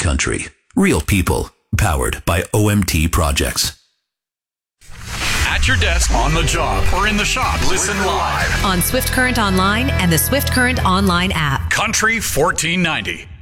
country. Real people. Powered by OMT Projects. At your desk, on the job, or in the shop, listen live on Swift Current Online and the Swift Current Online app. Country 1490.